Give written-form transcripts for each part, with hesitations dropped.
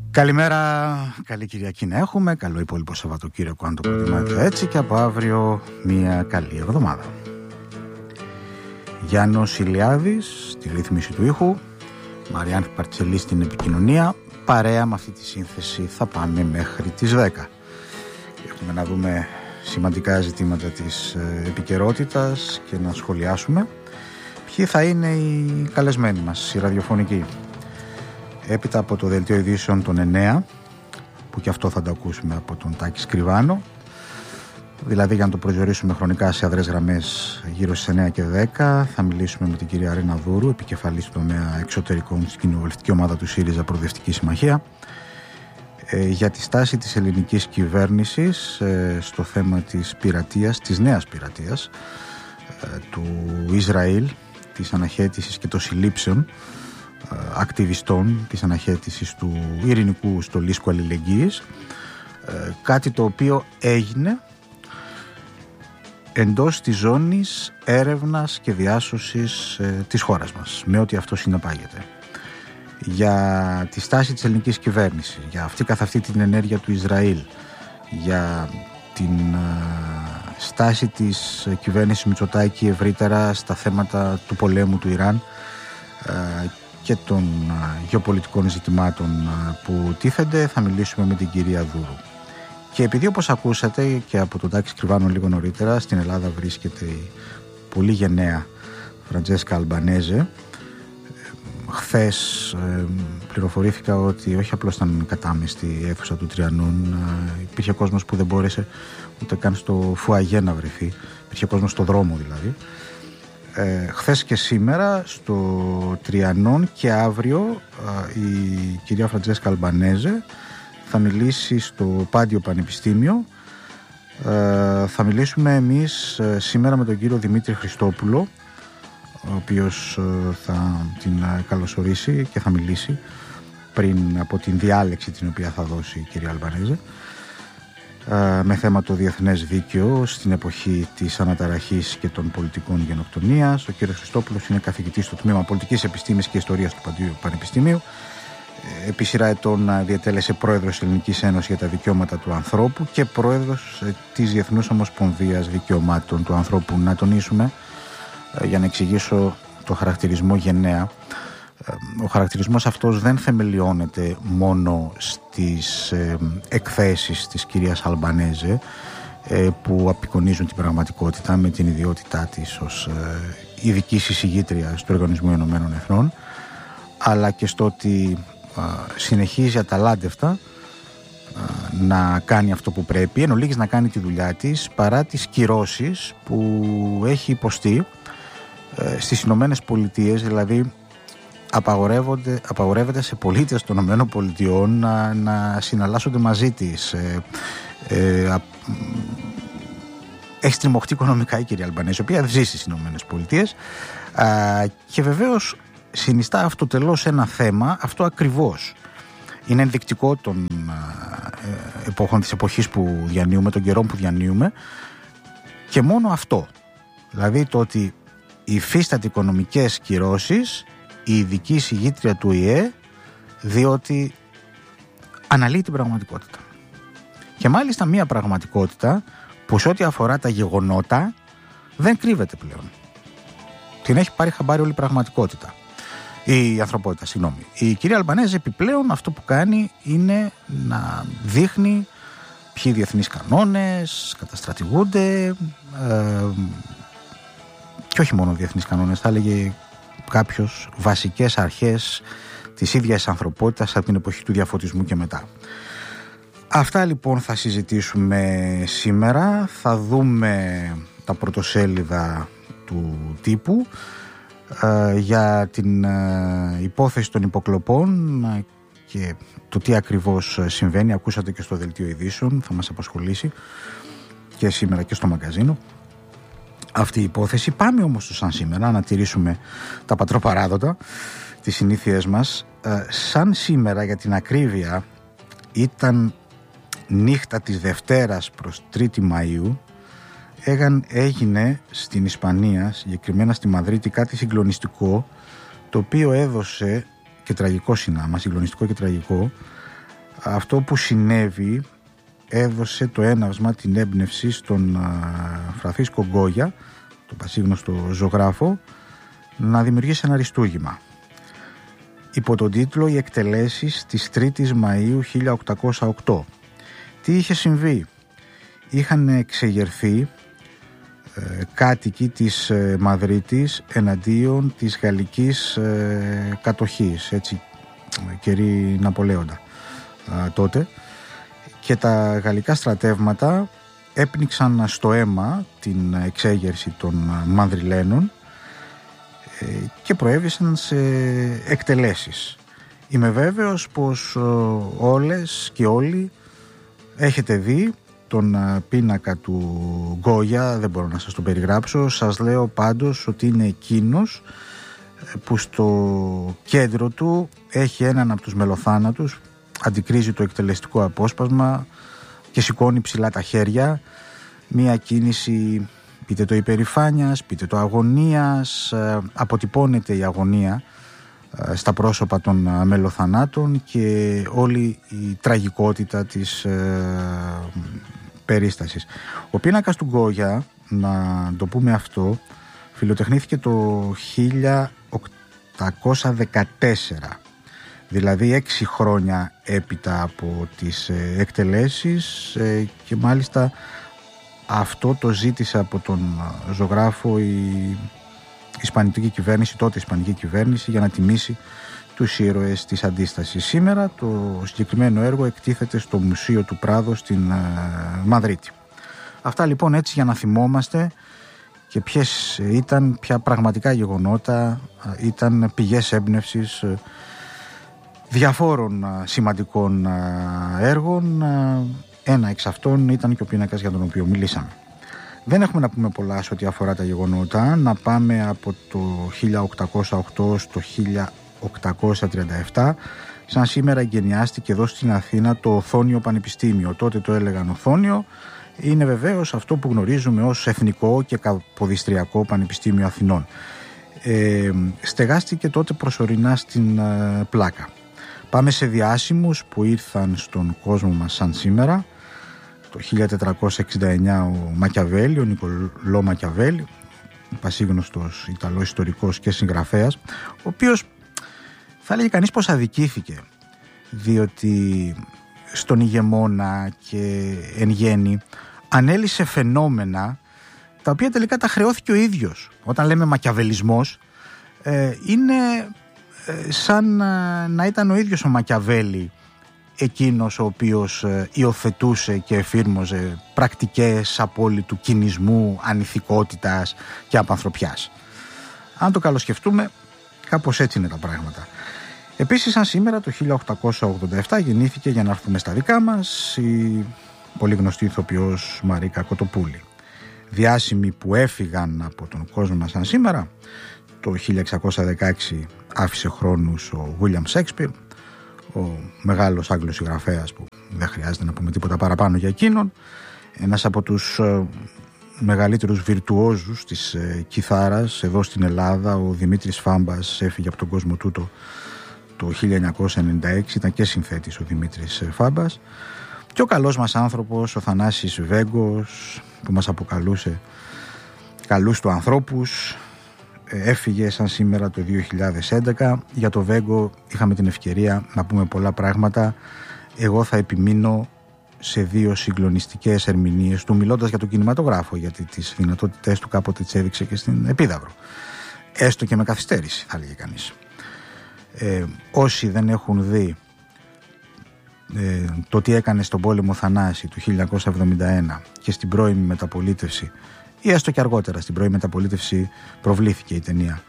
Καλημέρα, καλή Κυριακή να έχουμε. Καλό υπόλοιπο Σαββατοκύριακο, αν το προτιμάτε έτσι. Και από αύριο μια καλή εβδομάδα. Γιάννος Ηλιάδης στη ρύθμιση του ήχου, Μαριάννη Παρτσελή στην επικοινωνία. Παρέα με αυτή τη σύνθεση θα πάμε μέχρι τις 10. Έχουμε να δούμε σημαντικά ζητήματα της επικαιρότητας και να σχολιάσουμε ποιοι θα είναι οι καλεσμένοι μας, οι ραδιοφωνικοί. Έπειτα από το δελτίο ειδήσεων των 9, που και αυτό θα το ακούσουμε από τον Τάκη Σκριβάνο, δηλαδή για να το προσδιορίσουμε χρονικά σε αδρές γραμμές γύρω στις 9 και 10, θα μιλήσουμε με την κυρία Ρένα Δούρου, επικεφαλής του τομέα εξωτερικών στην κοινοβουλευτική ομάδα του ΣΥΡΙΖΑ Προοδευτική Συμμαχία, για τη στάση της ελληνικής κυβέρνησης στο θέμα της πειρατείας, της νέας πειρατείας του Ισραήλ, της αναχέτησης και των συλλήψεων ακτιβιστών, της αναχέτησης του ειρηνικού στολίσκου αλληλεγγύης, κάτι το οποίο έγινε εντός της ζώνης έρευνας και διάσωσης της χώρας μας, με ό,τι αυτό συνεπάγεται. Για τη στάση της ελληνικής κυβέρνησης, για αυτή καθ' αυτή την ενέργεια του Ισραήλ, για την στάση της κυβέρνησης Μητσοτάκη ευρύτερα στα θέματα του πολέμου του Ιράν και των γεωπολιτικών ζητημάτων που τίθενται, θα μιλήσουμε με την κυρία Δούρου. Και επειδή, όπως ακούσατε και από τον Τάκη Σκριβάνο λίγο νωρίτερα, στην Ελλάδα βρίσκεται η πολύ γενναία Φραντζέσκα Αλμπανέζε, χθες πληροφορήθηκα ότι όχι απλώς ήταν κατάμεστη η αίθουσα του Τριανών, υπήρχε κόσμος που δεν μπόρεσε ούτε καν στο φουαγέ να βρεθεί, υπήρχε κόσμος στο δρόμο δηλαδή. Χθες και σήμερα στο Τριανών και αύριο η κυρία Φραντζέσκα Αλμπανέζε θα μιλήσει στο Πάντιο Πανεπιστήμιο. Θα μιλήσουμε εμείς σήμερα με τον κύριο Δημήτρη Χριστόπουλο, ο οποίος θα την καλωσορίσει και θα μιλήσει πριν από την διάλεξη την οποία θα δώσει η κυρία Αλμπανέζε με θέμα το διεθνές δίκαιο στην εποχή της αναταραχής και των πολιτικών γενοκτονίας. Ο κύριος Χριστόπουλος είναι καθηγητής στο Τμήμα Πολιτικής Επιστήμης και Ιστορίας του Παντίου Πανεπιστημίου. Επί σειρά ετών διατέλεσε πρόεδρος της Ελληνικής Ένωσης για τα Δικαιώματα του Ανθρώπου και πρόεδρος της Διεθνούς Ομοσπονδίας Δικαιωμάτων του Ανθρώπου. Να τονίσουμε, για να εξηγήσω το χαρακτηρισμό γενναία, ο χαρακτηρισμός αυτός δεν θεμελιώνεται μόνο στις εκθέσεις της κυρίας Αλμπανέζε που απεικονίζουν την πραγματικότητα με την ιδιότητά της ως ειδική εισηγήτρια του Οργανισμού Ηνωμένων Εθνών, αλλά και στο ότι συνεχίζει αταλάντευτα να κάνει αυτό που πρέπει, εν ολίγης να κάνει τη δουλειά της παρά τις κυρώσεις που έχει υποστεί στις Ηνωμένες Πολιτείες. Δηλαδή απαγορεύεται σε πολίτες των Ηνωμένων Πολιτειών να συναλλάσσονται μαζί της. Έχει στριμωχτεί οικονομικά η κυρία Αλμπανέζη, η οποία ζει στις Ηνωμένες Πολιτείες, και βεβαίως συνιστά αυτό τελώς ένα θέμα, αυτό ακριβώς είναι ενδεικτικό των εποχών, της εποχής που διανύουμε, των καιρών που διανύουμε, και μόνο αυτό, δηλαδή το ότι υφίσταται οικονομικές κυρώσεις η ειδική εισηγήτρια του ΟΗΕ, διότι αναλύει την πραγματικότητα. Και μάλιστα μια πραγματικότητα που σε ό,τι αφορά τα γεγονότα δεν κρύβεται πλέον. Την έχει πάρει χαμπάρι όλη η πραγματικότητα. Η ανθρωπότητα, συγγνώμη. Η κυρία Αλμπανέζη επιπλέον αυτό που κάνει είναι να δείχνει ποιοι διεθνείς κανόνες καταστρατηγούνται, και όχι μόνο διεθνείς κανόνες, θα έλεγε κάποιος βασικές αρχές της ίδιας ανθρωπότητας από την εποχή του διαφωτισμού και μετά. Αυτά λοιπόν θα συζητήσουμε σήμερα. Θα δούμε τα πρωτοσέλιδα του τύπου για την υπόθεση των υποκλοπών και το τι ακριβώς συμβαίνει. Ακούσατε και στο δελτίο ειδήσεων, θα μας απασχολήσει και σήμερα και στο μαγκαζίνο αυτή η υπόθεση. Πάμε όμως στο σαν σήμερα, να τηρήσουμε τα πατροπαράδοτα, τις συνήθειές μας. Σαν σήμερα, για την ακρίβεια, ήταν νύχτα της Δευτέρας προς 3η Μαΐου, έγινε στην Ισπανία, συγκεκριμένα στη Μαδρίτη, κάτι συγκλονιστικό, το οποίο έδωσε και τραγικό συνάμα, συγκλονιστικό και τραγικό, αυτό που συνέβη έδωσε το έναυσμα, την έμπνευση στον Φρανσίσκο Γκόγια, τον πασίγνωστο ζωγράφο, να δημιουργήσει ένα αριστούργημα υπό τον τίτλο «Οι εκτελέσεις της 3ης Μαΐου 1808». Τι είχε συμβεί? Είχαν εξεγερθεί κάτοικοι της Μαδρίτης εναντίον της γαλλικής κατοχής, έτσι, καιρή Ναπολέοντα τότε, και τα γαλλικά στρατεύματα έπνιξαν στο αίμα την εξέγερση των Μανδριλένων και προέβησαν σε εκτελέσεις. Είμαι βέβαιος πως όλες και όλοι έχετε δει τον πίνακα του Γκόγια, δεν μπορώ να σας τον περιγράψω. Σας λέω πάντως ότι είναι εκείνος που στο κέντρο του έχει έναν από τους μελοθάνατους, αντικρίζει το εκτελεστικό απόσπασμα και σηκώνει ψηλά τα χέρια. Μία κίνηση, πείτε το υπερηφάνειας, πείτε το αγωνίας, αποτυπώνεται η αγωνία στα πρόσωπα των μελοθανάτων και όλη η τραγικότητα της περίστασης. Ο πίνακας του Γκόγια, να το πούμε αυτό, φιλοτεχνήθηκε το 1814, δηλαδή 6 χρόνια έπειτα από τις εκτελέσεις, και μάλιστα αυτό το ζήτησε από τον ζωγράφο η Ισπανική κυβέρνηση, τότε η Ισπανική κυβέρνηση, για να τιμήσει τους ήρωες της αντίστασης. Σήμερα το συγκεκριμένο έργο εκτίθεται στο Μουσείο του Πράδο στην Μαδρίτη. Αυτά λοιπόν έτσι για να θυμόμαστε και ποια πραγματικά γεγονότα ήταν πηγές έμπνευσης διαφόρων σημαντικών έργων. Ένα εξ αυτών ήταν και ο πίνακας για τον οποίο μιλήσαμε. Δεν έχουμε να πούμε πολλά σε ό,τι αφορά τα γεγονότα. Να πάμε από το 1808 στο 1837. Σαν σήμερα εγκαινιάστηκε εδώ στην Αθήνα το Οθόνιο Πανεπιστήμιο. Τότε το έλεγαν Οθόνιο. Είναι βεβαίως αυτό που γνωρίζουμε ως Εθνικό και Καποδιστριακό Πανεπιστήμιο Αθηνών. Στεγάστηκε τότε προσωρινά στην Πλάκα. Πάμε σε διάσημους που ήρθαν στον κόσμο μας σαν σήμερα. Το 1469 ο Μακιαβέλη, ο Νικολό Μακιαβέλη, πασίγνωστος Ιταλός ιστορικός και συγγραφέας, ο οποίος θα έλεγε κανείς πως αδικήθηκε, διότι στον ηγεμόνα και εν γέννη ανέλησε φαινόμενα τα οποία τελικά τα χρεώθηκε ο ίδιος. Όταν λέμε μακιαβελισμός, είναι σαν να ήταν ο ίδιος ο Μακιαβέλη εκείνος ο οποίος υιοθετούσε και εφήρμοζε πρακτικές απόλυτου κινησμού, ανηθικότητας και απανθρωπιάς. Αν το καλοσκεφτούμε, κάπως έτσι είναι τα πράγματα. Επίσης, σαν σήμερα το 1887 γεννήθηκε, για να έρθουμε στα δικά μας, η πολύ γνωστή ηθοποιός Μαρίκα Κοτοπούλη. Διάσημοι που έφυγαν από τον κόσμο μας σαν σήμερα, το 1616 άφησε χρόνους ο Βίλιαμ Σέξπιρ, ο μεγάλος Άγγλος συγγραφέας που δεν χρειάζεται να πούμε τίποτα παραπάνω για εκείνον. Ένας από τους μεγαλύτερους βιρτουόζους της κιθάρας εδώ στην Ελλάδα, ο Δημήτρης Φάμπας, έφυγε από τον κόσμο τούτο το 1996, ήταν και συνθέτης ο Δημήτρης Φάμπας. Και ο καλός μας άνθρωπος, ο Θανάσης Βέγκος, που μας αποκαλούσε καλούς του ανθρώπους, έφυγε σαν σήμερα το 2011. Για το Βέγκο είχαμε την ευκαιρία να πούμε πολλά πράγματα. Εγώ θα επιμείνω σε 2 συγκλονιστικές ερμηνείες του, μιλώντας για τον κινηματογράφο, γιατί τις δυνατότητές του κάποτε τις έδειξε και στην Επίδαυρο, έστω και με καθυστέρηση, θα λέγει κανείς. Όσοι δεν έχουν δει το τι έκανε στον πόλεμο Θανάση του 1971 και στην πρώιμη μεταπολίτευση, ή έστω και αργότερα στην πρώιμη μεταπολίτευση προβλήθηκε η ταινία,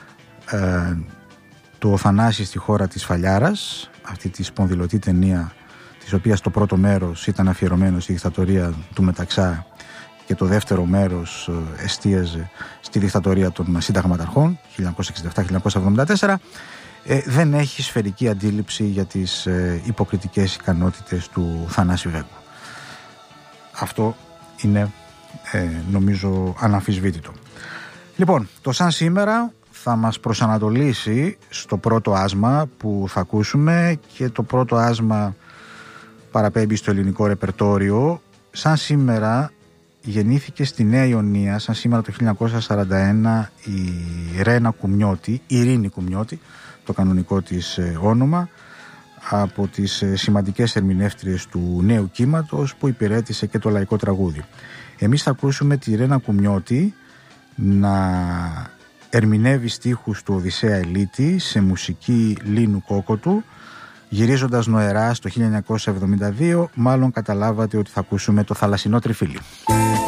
το Θανάση στη χώρα της Φαλιάρας, αυτή τη σπονδυλωτή ταινία, της οποίας το πρώτο μέρος ήταν αφιερωμένο στη δικτατορία του Μεταξά και το δεύτερο μέρος εστίαζε στη δικτατορία των συνταγματαρχών 1967-1974, δεν έχει σφαιρική αντίληψη για τις υποκριτικές ικανότητες του Θανάση Βέγκου. Αυτό είναι νομίζω αναμφισβήτητο. Λοιπόν, το σαν σήμερα θα μας προσανατολίσει στο πρώτο άσμα που θα ακούσουμε, και το πρώτο άσμα παραπέμπει στο ελληνικό ρεπερτόριο. Σαν σήμερα γεννήθηκε στη Νέα Ιωνία, σαν σήμερα το 1941, η Ειρήνη Κουμιώτη, το κανονικό της όνομα, από τις σημαντικές ερμηνεύτριες του νέου κύματος που υπηρέτησε και το λαϊκό τραγούδι. Εμείς θα ακούσουμε τη Ρένα Κουμιώτη να ερμηνεύει στίχους του Οδυσσέα Ελίτη σε μουσική Λίνου Κόκοτου, γυρίζοντας νοερά στο 1972. Μάλλον καταλάβατε ότι θα ακούσουμε το Θαλασσινό Τριφύλι.